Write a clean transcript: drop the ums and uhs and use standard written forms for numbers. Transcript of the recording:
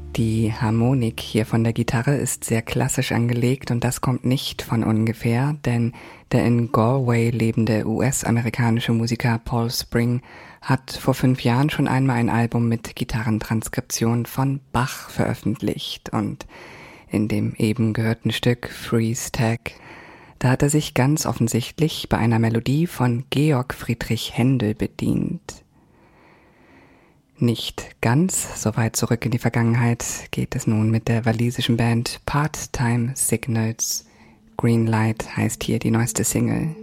Die Harmonik hier von der Gitarre ist sehr klassisch angelegt und das kommt nicht von ungefähr, denn der in Galway lebende US-amerikanische Musiker Paul Spring hat vor 5 Jahren schon einmal ein Album mit Gitarrentranskription von Bach veröffentlicht und in dem eben gehörten Stück Freeze Tag, da hat er sich ganz offensichtlich bei einer Melodie von Georg Friedrich Händel bedient. Nicht ganz so weit zurück in die Vergangenheit geht es nun mit der walisischen Band Part-Time Signals. Green Light heißt hier die neueste Single.